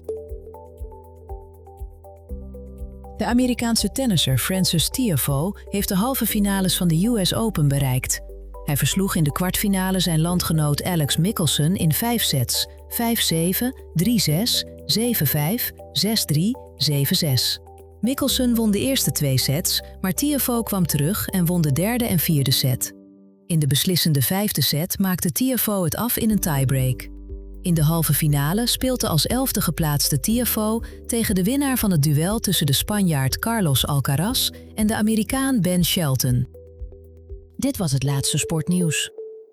Speaker 3: De Amerikaanse tennisser Frances Tiafoe heeft de halve finales van de US Open bereikt. Hij versloeg in de kwartfinale zijn landgenoot Alex Michelsen in 5 sets, 5-7, 3-6, 7-5, 6-3, 7-6. Michelsen won de eerste 2 sets, maar Tiafoe kwam terug en won de derde en vierde set. In de beslissende 5e set maakte Tiafoe het af in een tiebreak. In de halve finale speelt de als 11e geplaatste Tiafoe tegen de winnaar van het duel tussen de Spanjaard Carlos Alcaraz en de Amerikaan Ben Shelton. Dit was het laatste sportnieuws.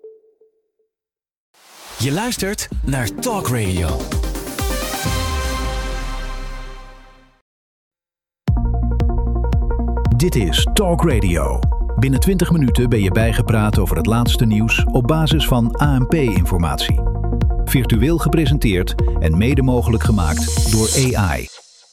Speaker 4: Je luistert naar Talk Radio.
Speaker 1: Dit is Talk Radio. Binnen 20 minuten ben je bijgepraat over het laatste nieuws op basis van ANP-informatie. Virtueel gepresenteerd en mede mogelijk gemaakt door AI.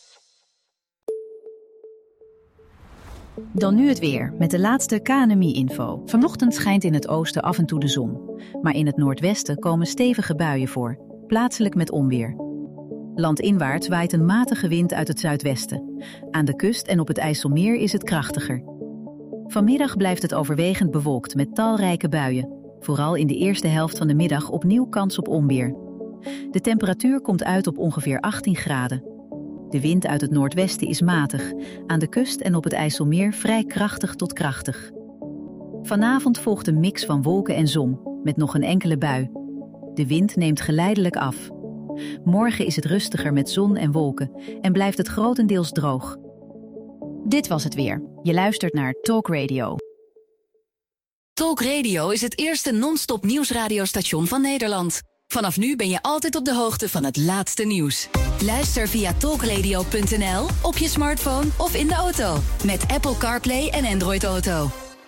Speaker 5: Dan nu het weer, met de laatste KNMI-info. Vanochtend schijnt in het oosten af en toe de zon. Maar in het noordwesten komen stevige buien voor, plaatselijk met onweer. Landinwaarts waait een matige wind uit het zuidwesten. Aan de kust en op het IJsselmeer is het krachtiger. Vanmiddag blijft het overwegend bewolkt met talrijke buien. Vooral in de eerste helft van de middag opnieuw kans op onweer. De temperatuur komt uit op ongeveer 18 graden. De wind uit het noordwesten is matig. Aan de kust en op het IJsselmeer vrij krachtig tot krachtig. Vanavond volgt een mix van wolken en zon, met nog een enkele bui. De wind neemt geleidelijk af. Morgen is het rustiger met zon en wolken en blijft het grotendeels droog. Dit was het weer. Je luistert naar Talk Radio.
Speaker 2: Talk Radio is het eerste non-stop nieuwsradiostation van Nederland. Vanaf nu ben je altijd op de hoogte van het laatste nieuws. Luister via talkradio.nl, op je smartphone of in de auto. Met Apple CarPlay en Android Auto.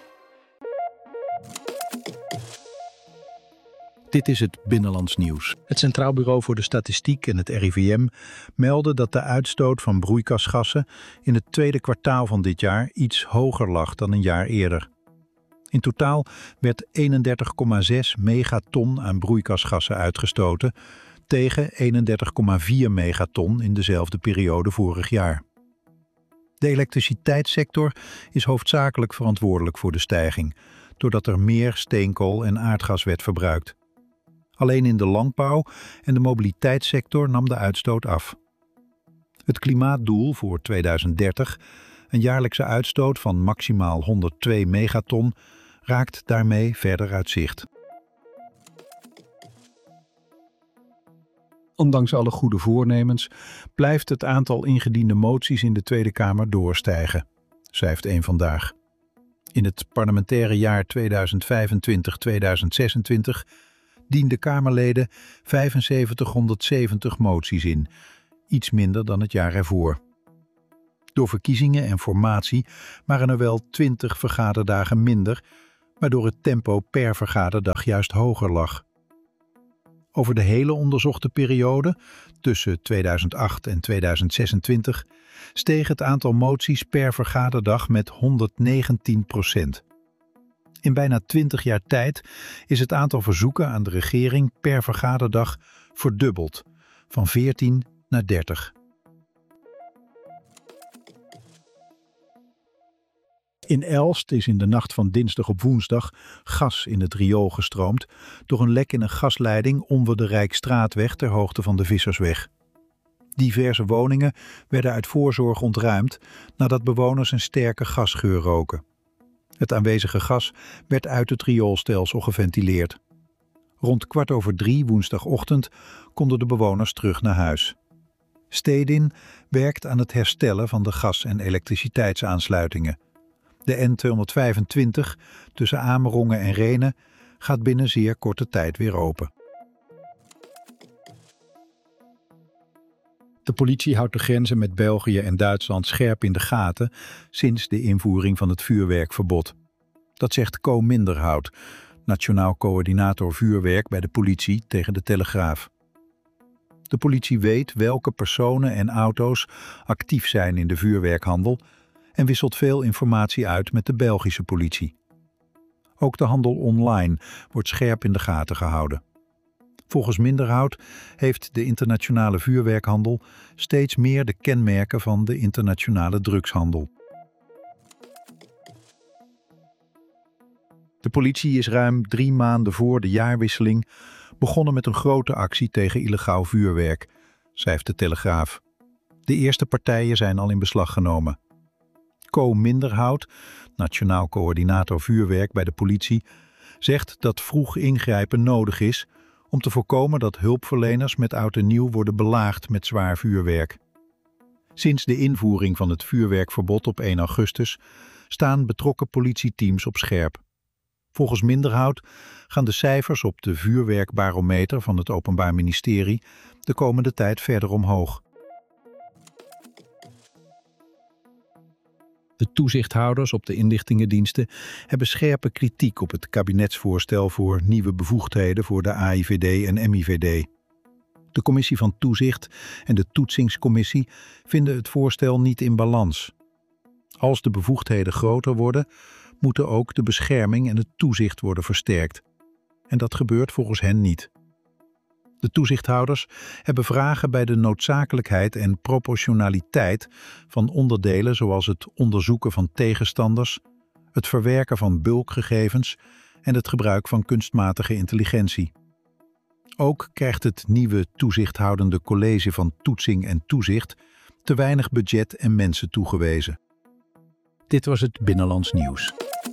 Speaker 1: Dit is het Binnenlands Nieuws. Het Centraal Bureau voor de Statistiek en het RIVM melden dat de uitstoot van broeikasgassen in het tweede kwartaal van dit jaar iets hoger lag dan een jaar eerder. In totaal werd 31,6 megaton aan broeikasgassen uitgestoten, tegen 31,4 megaton in dezelfde periode vorig jaar. De elektriciteitssector is hoofdzakelijk verantwoordelijk voor de stijging, doordat er meer steenkool en aardgas werd verbruikt. Alleen in de landbouw en de mobiliteitssector nam de uitstoot af. Het klimaatdoel voor 2030, een jaarlijkse uitstoot van maximaal 102 megaton, raakt daarmee verder uit zicht. Ondanks alle goede voornemens blijft het aantal ingediende moties in de Tweede Kamer doorstijgen, schrijft Eén Vandaag. In het parlementaire jaar 2025-2026 dienden Kamerleden 7570 moties in, iets minder dan het jaar ervoor. Door verkiezingen en formatie waren er wel 20 vergaderdagen minder, waardoor het tempo per vergaderdag juist hoger lag. Over de hele onderzochte periode, tussen 2008 en 2026, steeg het aantal moties per vergaderdag met 119%. In bijna 20 jaar tijd is het aantal verzoeken aan de regering per vergaderdag verdubbeld, van 14 naar 30. In Elst is in de nacht van dinsdag op woensdag gas in het riool gestroomd door een lek in een gasleiding onder de Rijksstraatweg ter hoogte van de Vissersweg. Diverse woningen werden uit voorzorg ontruimd nadat bewoners een sterke gasgeur roken. Het aanwezige gas werd uit het rioolstelsel geventileerd. Rond 2:15 woensdagochtend konden de bewoners terug naar huis. Stedin werkt aan het herstellen van de gas- en elektriciteitsaansluitingen. De N225 tussen Amerongen en Rhenen gaat binnen zeer korte tijd weer open. De politie houdt de grenzen met België en Duitsland scherp in de gaten sinds de invoering van het vuurwerkverbod. Dat zegt Co Minderhout, Nationaal Coördinator Vuurwerk bij de politie, tegen de Telegraaf. De politie weet welke personen en auto's actief zijn in de vuurwerkhandel en wisselt veel informatie uit met de Belgische politie. Ook de handel online wordt scherp in de gaten gehouden. Volgens Minderhout heeft de internationale vuurwerkhandel steeds meer de kenmerken van de internationale drugshandel. De politie is ruim 3 maanden voor de jaarwisseling begonnen met een grote actie tegen illegaal vuurwerk, schrijft de Telegraaf. De eerste partijen zijn al in beslag genomen. Co Minderhout, Nationaal Coördinator Vuurwerk bij de politie, zegt dat vroeg ingrijpen nodig is om te voorkomen dat hulpverleners met oud en nieuw worden belaagd met zwaar vuurwerk. Sinds de invoering van het vuurwerkverbod op 1 augustus staan betrokken politieteams op scherp. Volgens Minderhout gaan de cijfers op de vuurwerkbarometer van het Openbaar Ministerie de komende tijd verder omhoog. De toezichthouders op de inlichtingendiensten hebben scherpe kritiek op het kabinetsvoorstel voor nieuwe bevoegdheden voor de AIVD en MIVD. De Commissie van Toezicht en de Toetsingscommissie vinden het voorstel niet in balans. Als de bevoegdheden groter worden, moeten ook de bescherming en het toezicht worden versterkt. En dat gebeurt volgens hen niet. De toezichthouders hebben vragen bij de noodzakelijkheid en proportionaliteit van onderdelen zoals het onderzoeken van tegenstanders, het verwerken van bulkgegevens en het gebruik van kunstmatige intelligentie. Ook krijgt het nieuwe toezichthoudende college van toetsing en toezicht te weinig budget en mensen toegewezen. Dit was het Binnenlands Nieuws.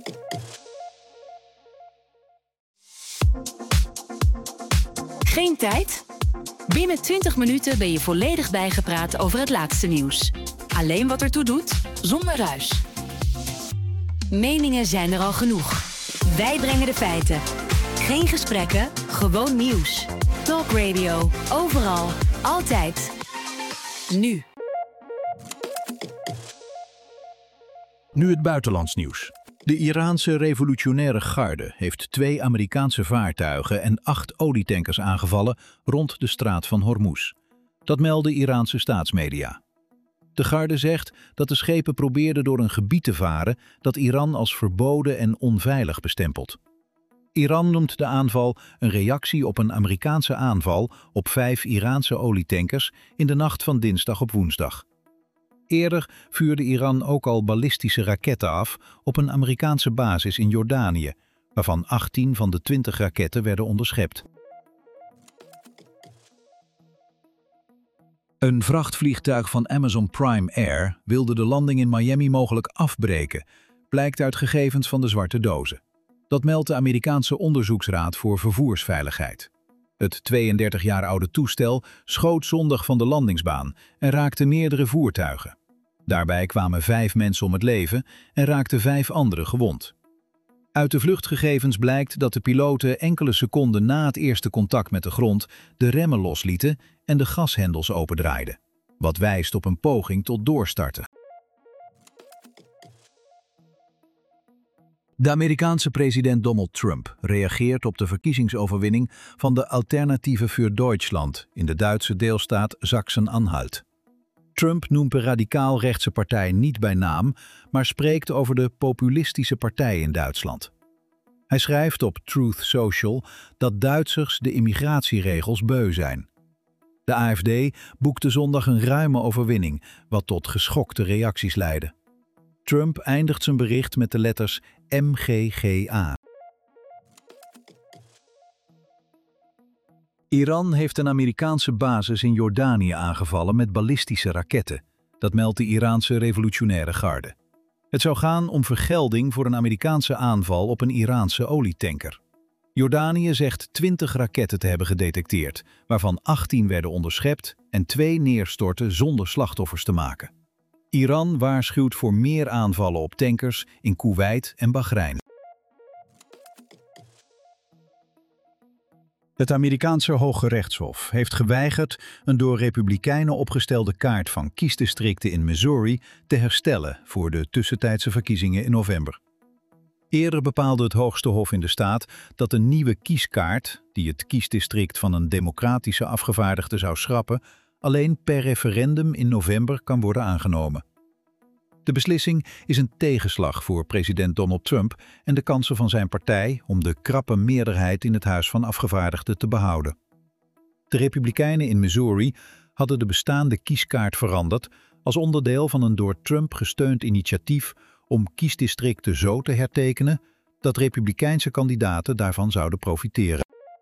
Speaker 2: Geen tijd? Binnen 20 minuten ben je volledig bijgepraat over het laatste nieuws. Alleen wat ertoe doet, zonder ruis. Meningen zijn er al genoeg. Wij brengen de feiten. Geen gesprekken, gewoon nieuws. Talk Radio, overal, altijd. Nu.
Speaker 1: Nu het buitenlands nieuws. De Iraanse revolutionaire garde heeft 2 Amerikaanse vaartuigen en 8 olietankers aangevallen rond de straat van Hormuz. Dat melden Iraanse staatsmedia. De garde zegt dat de schepen probeerden door een gebied te varen dat Iran als verboden en onveilig bestempelt. Iran noemt de aanval een reactie op een Amerikaanse aanval op 5 Iraanse olietankers in de nacht van dinsdag op woensdag. Eerder vuurde Iran ook al ballistische raketten af op een Amerikaanse basis in Jordanië, waarvan 18 van de 20 raketten werden onderschept. Een vrachtvliegtuig van Amazon Prime Air wilde de landing in Miami mogelijk afbreken, blijkt uit gegevens van de zwarte dozen. Dat meldt de Amerikaanse Onderzoeksraad voor Vervoersveiligheid. Het 32 jaar oude toestel schoot zondag van de landingsbaan en raakte meerdere voertuigen. Daarbij kwamen 5 mensen om het leven en raakten 5 anderen gewond.
Speaker 6: Uit de vluchtgegevens blijkt dat de piloten enkele seconden na het eerste contact met de grond de remmen loslieten en de gashendels opendraaiden, wat wijst op een poging tot doorstarten. De Amerikaanse president Donald Trump reageert op de verkiezingsoverwinning van de Alternative für Deutschland in de Duitse deelstaat Sachsen-Anhalt. Trump noemt de radicaal-rechtse partij niet bij naam, maar spreekt over de populistische partij in Duitsland. Hij schrijft op Truth Social dat Duitsers de immigratieregels beu zijn. De AfD boekte zondag een ruime overwinning, wat tot geschokte reacties leidde. Trump eindigt zijn bericht met de letters MGGA. Iran heeft een Amerikaanse basis in Jordanië aangevallen met ballistische raketten. Dat meldt de Iraanse revolutionaire garde. Het zou gaan om vergelding voor een Amerikaanse aanval op een Iraanse olietanker. Jordanië zegt 20 raketten te hebben gedetecteerd, waarvan 18 werden onderschept en 2 neerstortten zonder slachtoffers te maken. Iran waarschuwt voor meer aanvallen op tankers in Koeweit en Bahrein. Het Amerikaanse Hoge Rechtshof heeft geweigerd een door Republikeinen opgestelde kaart van kiesdistricten in Missouri te herstellen voor de tussentijdse verkiezingen in november. Eerder bepaalde het Hoogste Hof in de staat dat een nieuwe kieskaart, die het kiesdistrict van een democratische afgevaardigde zou schrappen, alleen per referendum in november kan worden aangenomen. De beslissing is een tegenslag voor president Donald Trump en de kansen van zijn partij om de krappe meerderheid in het Huis van Afgevaardigden te behouden. De Republikeinen in Missouri hadden de bestaande kieskaart veranderd als onderdeel van een door Trump gesteund initiatief om kiesdistricten zo te hertekenen dat Republikeinse kandidaten daarvan zouden profiteren.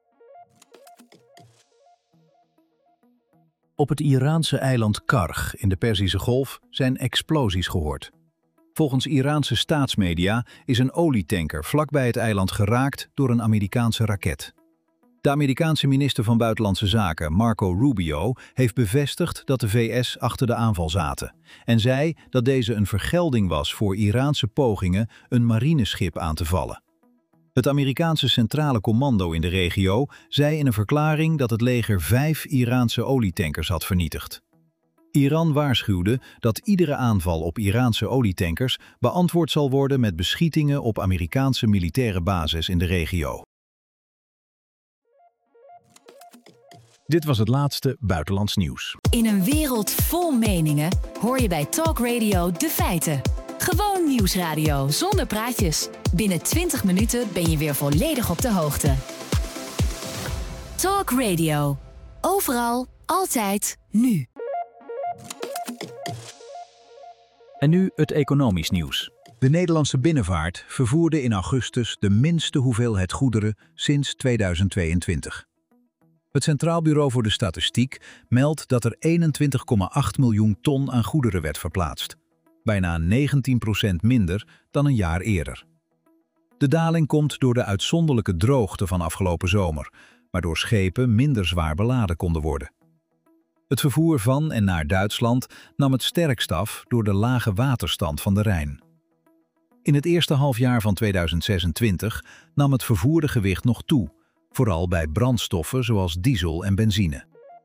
Speaker 6: Op het Iraanse eiland Karg in de Perzische Golf zijn explosies gehoord. Volgens Iraanse staatsmedia is een olietanker vlakbij het eiland geraakt door een Amerikaanse raket. De Amerikaanse minister van Buitenlandse Zaken, Marco Rubio, heeft bevestigd dat de VS achter de aanval zaten en zei dat deze een vergelding was voor Iraanse pogingen een marineschip aan te vallen. Het Amerikaanse Centrale Commando in de regio zei in een verklaring dat het leger 5 Iraanse olietankers had vernietigd. Iran waarschuwde dat iedere aanval op Iraanse olietankers beantwoord zal worden met beschietingen op Amerikaanse militaire bases in de regio. Dit was het laatste buitenlands nieuws.
Speaker 2: In een wereld vol meningen hoor je bij Talk Radio de feiten. Gewoon nieuwsradio zonder praatjes. Binnen 20 minuten ben je weer volledig op de hoogte. Talk Radio. Overal, altijd, nu.
Speaker 6: En nu het economisch nieuws. De Nederlandse binnenvaart vervoerde in augustus de minste hoeveelheid goederen sinds 2022. Het Centraal Bureau voor de Statistiek meldt dat er 21,8 miljoen ton aan goederen werd verplaatst. Bijna 19% minder dan een jaar eerder. De daling komt door de uitzonderlijke droogte van afgelopen zomer, waardoor schepen minder zwaar beladen konden worden. Het vervoer van en naar Duitsland nam het sterkst af door de lage waterstand van de Rijn. In het eerste halfjaar van 2026 nam het vervoerde gewicht nog toe, vooral bij brandstoffen zoals diesel en benzine.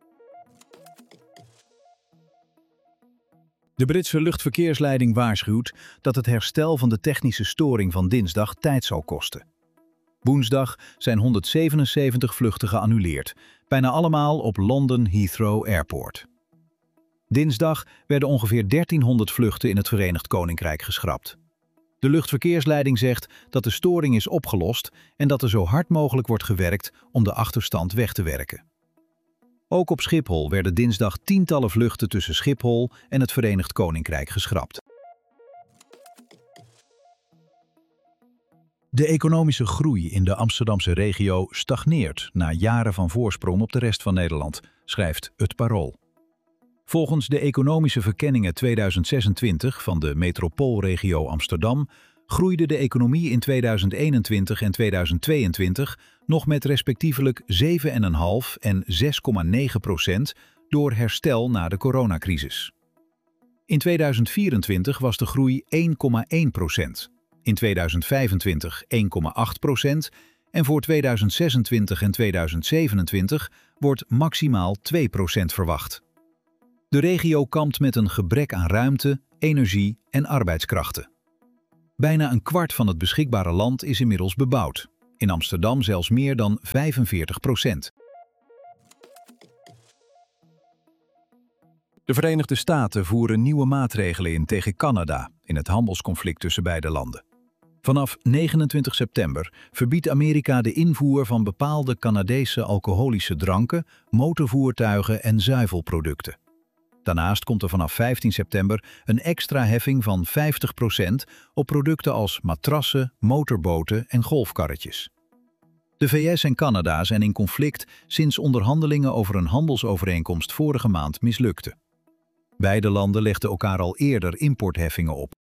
Speaker 6: De Britse luchtverkeersleiding waarschuwt dat het herstel van de technische storing van dinsdag tijd zal kosten. Woensdag zijn 177 vluchten geannuleerd, bijna allemaal op London Heathrow Airport. Dinsdag werden ongeveer 1300 vluchten in het Verenigd Koninkrijk geschrapt. De luchtverkeersleiding zegt dat de storing is opgelost en dat er zo hard mogelijk wordt gewerkt om de achterstand weg te werken. Ook op Schiphol werden dinsdag tientallen vluchten tussen Schiphol en het Verenigd Koninkrijk geschrapt. De economische groei in de Amsterdamse regio stagneert na jaren van voorsprong op de rest van Nederland, schrijft Het Parool. Volgens de economische verkenningen 2026 van de metropoolregio Amsterdam groeide de economie in 2021 en 2022 nog met respectievelijk 7,5% en 6,9% door herstel na de coronacrisis. In 2024 was de groei 1,1%. In 2025 1,8% en voor 2026 en 2027 wordt maximaal 2% verwacht. De regio kampt met een gebrek aan ruimte, energie en arbeidskrachten. Bijna een kwart van het beschikbare land is inmiddels bebouwd. In Amsterdam zelfs meer dan 45%. De Verenigde Staten voeren nieuwe maatregelen in tegen Canada in het handelsconflict tussen beide landen. Vanaf 29 september verbiedt Amerika de invoer van bepaalde Canadese alcoholische dranken, motorvoertuigen en zuivelproducten. Daarnaast komt er vanaf 15 september een extra heffing van 50% op producten als matrassen, motorboten en golfkarretjes. De VS en Canada zijn in conflict sinds onderhandelingen over een handelsovereenkomst vorige maand mislukten. Beide landen legden elkaar al eerder importheffingen op.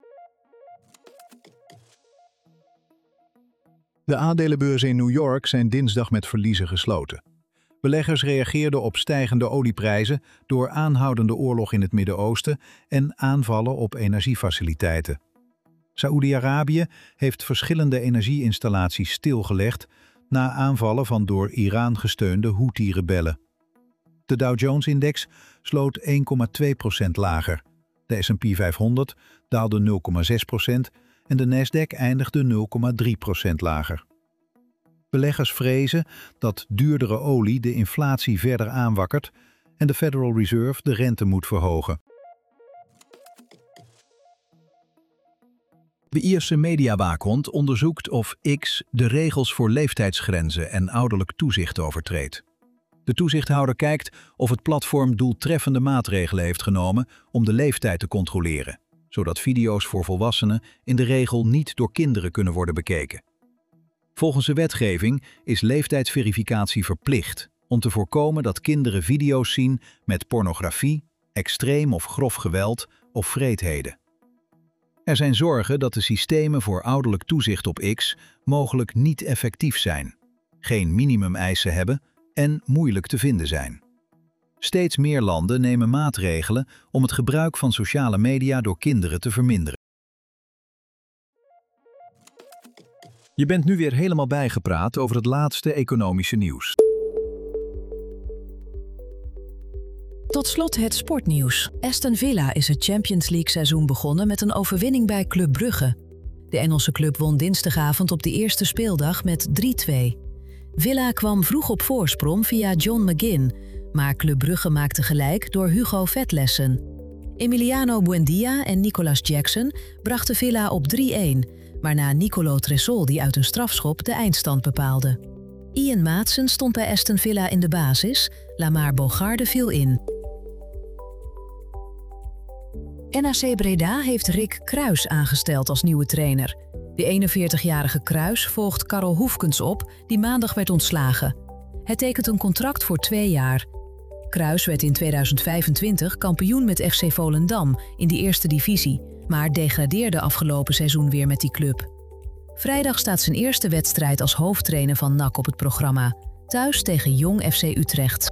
Speaker 1: De aandelenbeurzen in New York zijn dinsdag met verliezen gesloten. Beleggers reageerden op stijgende olieprijzen door aanhoudende oorlog in het Midden-Oosten en aanvallen op energiefaciliteiten. Saoedi-Arabië heeft verschillende energieinstallaties stilgelegd na aanvallen van door Iran gesteunde Houthi-rebellen. De Dow Jones-index sloot 1,2% lager. De S&P 500 daalde 0,6% en de Nasdaq eindigde 0,3% lager. Beleggers vrezen dat duurdere olie de inflatie verder aanwakkert en de Federal Reserve de rente moet verhogen.
Speaker 6: De Ierse mediawaakhond onderzoekt of X de regels voor leeftijdsgrenzen en ouderlijk toezicht overtreedt. De toezichthouder kijkt of het platform doeltreffende maatregelen heeft genomen om de leeftijd te controleren, zodat video's voor volwassenen in de regel niet door kinderen kunnen worden bekeken. Volgens de wetgeving is leeftijdsverificatie verplicht om te voorkomen dat kinderen video's zien met pornografie, extreem of grof geweld of wreedheden. Er zijn zorgen dat de systemen voor ouderlijk toezicht op X mogelijk niet effectief zijn, geen minimumeisen hebben en moeilijk te vinden zijn. Steeds meer landen nemen maatregelen om het gebruik van sociale media door kinderen te verminderen. Je bent nu weer helemaal bijgepraat over het laatste economische nieuws.
Speaker 3: Tot slot het sportnieuws. Aston Villa is het Champions League seizoen begonnen met een overwinning bij Club Brugge. De Engelse club won dinsdagavond op de eerste speeldag met 3-2. Villa kwam vroeg op voorsprong via John McGinn, maar Club Brugge maakte gelijk door Hugo Vetlesen. Emiliano Buendia en Nicolas Jackson brachten Villa op 3-1, waarna Nicolo Tresoldi uit een strafschop de eindstand bepaalde. Ian Maatsen stond bij Aston Villa in de basis, Lamar Bogarde viel in. NAC Breda heeft Rick Kruijs aangesteld als nieuwe trainer. De 41-jarige Kruijs volgt Karel Hoefkens op, die maandag werd ontslagen. Hij tekent een contract voor 2 jaar. Kruijs werd in 2025 kampioen met FC Volendam in de eerste divisie, maar degradeerde afgelopen seizoen weer met die club. Vrijdag staat zijn eerste wedstrijd als hoofdtrainer van NAC op het programma, thuis tegen Jong FC Utrecht.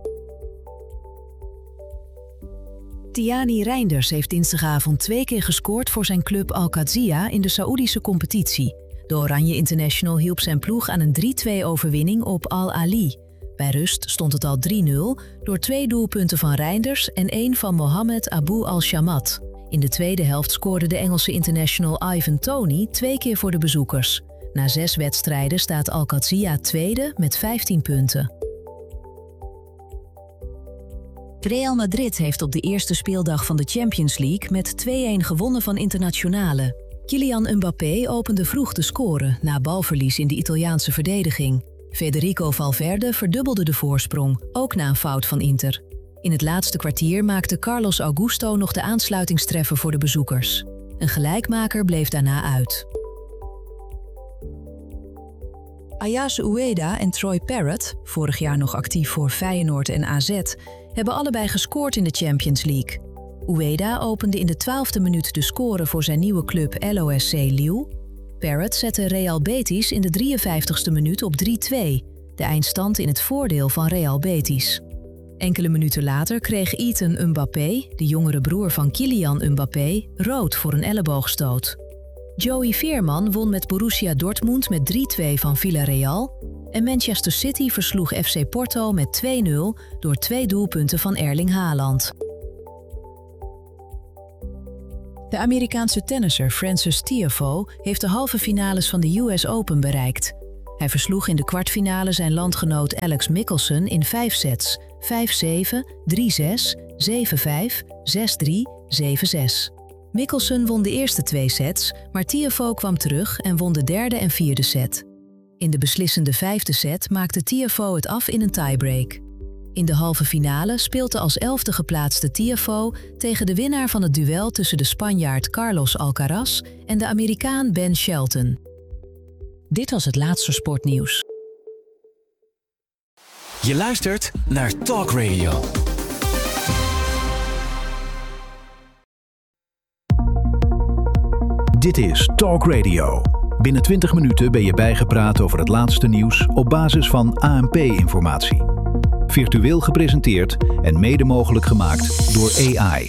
Speaker 3: Tiani Reinders heeft dinsdagavond 2 keer gescoord voor zijn club Al-Qadsiya in de Saoedische competitie. De Oranje International hielp zijn ploeg aan een 3-2 overwinning op Al-Ali. Bij rust stond het al 3-0 door 2 doelpunten van Reinders en 1 van Mohammed Abu Al-Shamat. In de tweede helft scoorde de Engelse international Ivan Toney 2 keer voor de bezoekers. Na 6 wedstrijden staat Al-Qadsiya tweede met 15 punten. Real Madrid heeft op de eerste speeldag van de Champions League met 2-1 gewonnen van Internazionale. Kylian Mbappé opende vroeg de score na balverlies in de Italiaanse verdediging. Federico Valverde verdubbelde de voorsprong, ook na een fout van Inter. In het laatste kwartier maakte Carlos Augusto nog de aansluitingstreffer voor de bezoekers. Een gelijkmaker bleef daarna uit. Ayase Ueda en Troy Parrott, vorig jaar nog actief voor Feyenoord en AZ, hebben allebei gescoord in de Champions League. Ueda opende in de 12e minuut de score voor zijn nieuwe club LOSC Lille. Parrott zette Real Betis in de 53e minuut op 3-2, de eindstand in het voordeel van Real Betis. Enkele minuten later kreeg Ethan Mbappé, de jongere broer van Kylian Mbappé, rood voor een elleboogstoot. Joey Veerman won met Borussia Dortmund met 3-2 van Villarreal en Manchester City versloeg FC Porto met 2-0 door 2 doelpunten van Erling Haaland. De Amerikaanse tennisser Frances Tiafoe heeft de halve finales van de US Open bereikt. Hij versloeg in de kwartfinale zijn landgenoot Alex Michelsen in 5 sets: 5-7, 3-6, 7-5, 6-3, 7-6. Michelsen won de eerste 2 sets, maar Tiafoe kwam terug en won de derde en vierde set. In de beslissende 5e set maakte Tiafoe het af in een tiebreak. In de halve finale speelt de als 11e geplaatste Tiafoe tegen de winnaar van het duel tussen de Spanjaard Carlos Alcaraz en de Amerikaan Ben Shelton. Dit was het laatste sportnieuws.
Speaker 4: Je luistert naar Talk Radio.
Speaker 6: Dit is Talk Radio. Binnen 20 minuten ben je bijgepraat over het laatste nieuws op basis van ANP-informatie. Virtueel gepresenteerd en mede mogelijk gemaakt door AI.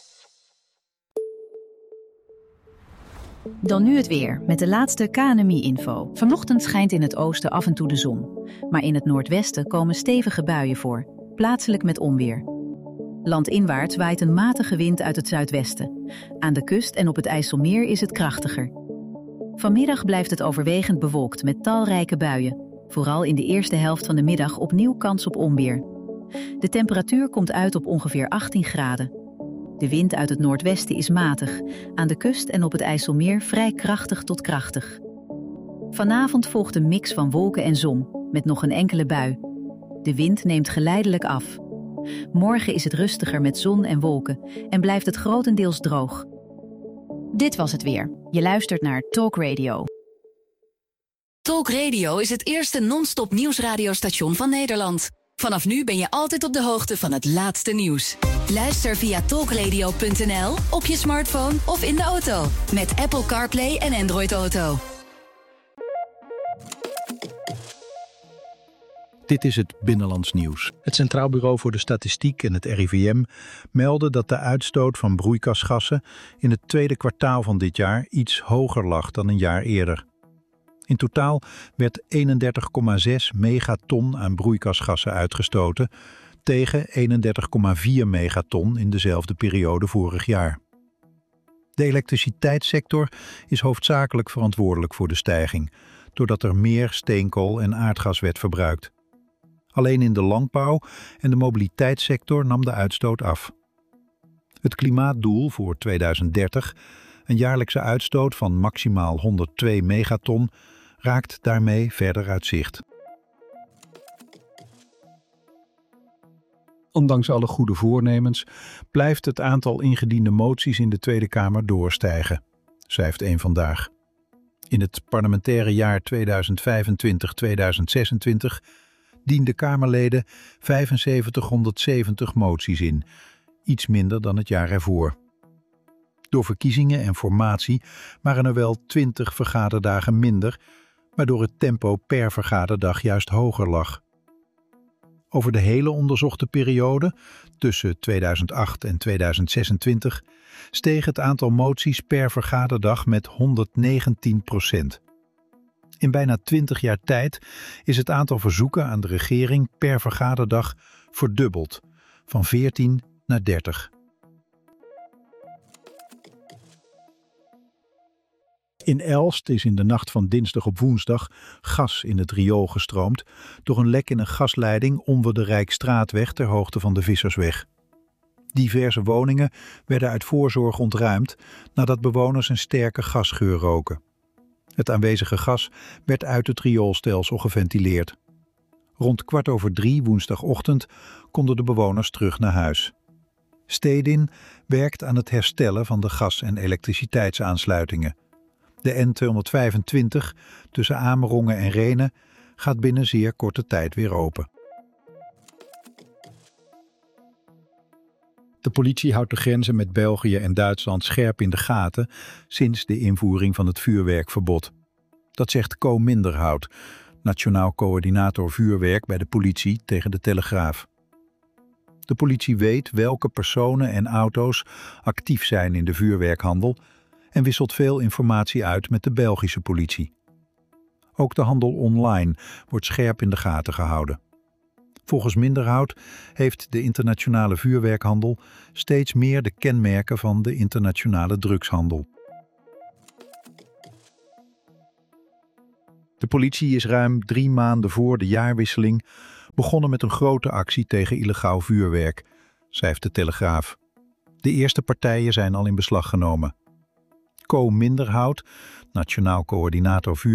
Speaker 5: Dan nu het weer, met de laatste KNMI-info. Vanochtend schijnt in het oosten af en toe de zon. Maar in het noordwesten komen stevige buien voor, plaatselijk met onweer. Landinwaarts waait een matige wind uit het zuidwesten. Aan de kust en op het IJsselmeer is het krachtiger. Vanmiddag blijft het overwegend bewolkt met talrijke buien. Vooral in de eerste helft van de middag opnieuw kans op onweer. De temperatuur komt uit op ongeveer 18 graden. De wind uit het noordwesten is matig. Aan de kust en op het IJsselmeer vrij krachtig tot krachtig. Vanavond volgt een mix van wolken en zon, met nog een enkele bui. De wind neemt geleidelijk af. Morgen is het rustiger met zon en wolken en blijft het grotendeels droog. Dit was het weer. Je luistert naar Talk Radio.
Speaker 2: Talk Radio is het eerste non-stop nieuwsradiostation van Nederland. Vanaf nu ben je altijd op de hoogte van het laatste nieuws. Luister via talkradio.nl, op je smartphone of in de auto. Met Apple CarPlay en Android Auto.
Speaker 1: Dit is het Binnenlands Nieuws. Het Centraal Bureau voor de Statistiek en het RIVM melden dat de uitstoot van broeikasgassen in het tweede kwartaal van dit jaar iets hoger lag dan een jaar eerder. In totaal werd 31,6 megaton aan broeikasgassen uitgestoten tegen 31,4 megaton in dezelfde periode vorig jaar. De elektriciteitssector is hoofdzakelijk verantwoordelijk voor de stijging, doordat er meer steenkool en aardgas werd verbruikt. Alleen in de landbouw en de mobiliteitssector nam de uitstoot af. Het klimaatdoel voor 2030, een jaarlijkse uitstoot van maximaal 102 megaton, raakt daarmee verder uit zicht. Ondanks alle goede voornemens blijft het aantal ingediende moties in de Tweede Kamer doorstijgen, schrijft Eén Vandaag. In het parlementaire jaar 2025-2026 dienden Kamerleden 7570 moties in, iets minder dan het jaar ervoor. Door verkiezingen en formatie waren er wel 20 vergaderdagen minder, waardoor het tempo per vergaderdag juist hoger lag. Over de hele onderzochte periode, tussen 2008 en 2026, steeg het aantal moties per vergaderdag met 119%. In bijna 20 jaar tijd is het aantal verzoeken aan de regering per vergaderdag verdubbeld, van 14 naar 30. In Elst is in de nacht van dinsdag op woensdag gas in het riool gestroomd door een lek in een gasleiding onder de Rijksstraatweg ter hoogte van de Vissersweg. Diverse woningen werden uit voorzorg ontruimd nadat bewoners een sterke gasgeur roken. Het aanwezige gas werd uit het rioolstelsel geventileerd. Rond 2:15 woensdagochtend konden de bewoners terug naar huis. Stedin werkt aan het herstellen van de gas- en elektriciteitsaansluitingen. De N225 tussen Amerongen en Rhenen gaat binnen zeer korte tijd weer open. De politie houdt de grenzen met België en Duitsland scherp in de gaten sinds de invoering van het vuurwerkverbod. Dat zegt Co Minderhout, Nationaal Coördinator Vuurwerk bij de politie, tegen de Telegraaf. De politie weet welke personen en auto's actief zijn in de vuurwerkhandel en wisselt veel informatie uit met de Belgische politie. Ook de handel online wordt scherp in de gaten gehouden. Volgens Minderhout heeft de internationale vuurwerkhandel steeds meer de kenmerken van de internationale drugshandel. De politie is ruim 3 maanden voor de jaarwisseling begonnen met een grote actie tegen illegaal vuurwerk, schrijft de Telegraaf. De eerste partijen zijn al in beslag genomen. Co Minderhout, Nationaal Coördinator Vuurwerk,